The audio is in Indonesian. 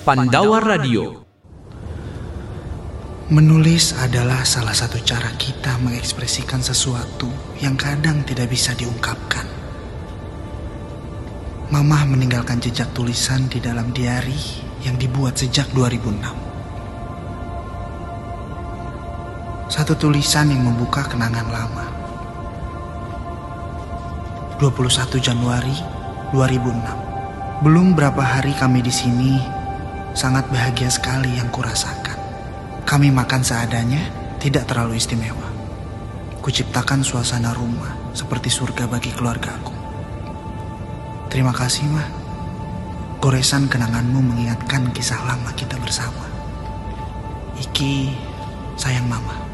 Pandawa Radio. Menulis adalah salah satu cara kita mengekspresikan sesuatu yang kadang tidak bisa diungkapkan. Mamah meninggalkan jejak tulisan di dalam diari yang dibuat sejak 2006. Satu tulisan yang membuka kenangan lama. 21 Januari 2006. Belum berapa hari kami di sini, sangat bahagia sekali yang kurasakan. Kami makan seadanya, tidak terlalu istimewa. Kuciptakan suasana rumah seperti surga bagi keluargaku. Terima kasih, Mah. Goresan kenanganmu mengingatkan kisah lama kita bersama. Iki, sayang Mama.